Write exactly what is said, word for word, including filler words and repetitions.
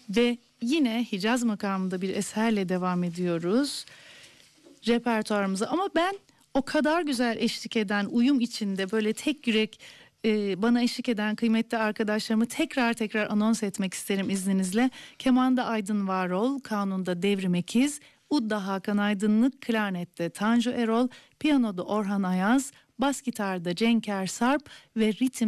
Ve yine Hicaz makamında bir eserle devam ediyoruz repertuarımıza. Ama ben o kadar güzel eşlik eden, uyum içinde böyle tek yürek e, bana eşlik eden kıymetli arkadaşlarımı tekrar tekrar anons etmek isterim izninizle. Kemanda Aydın Varol, kanunda Devrim Ekiz, udda Hakan Aydınlık, klarnette Tanju Erol, piyanoda Orhan Ayaz, bas gitarda Cenk Ersarp ve ritim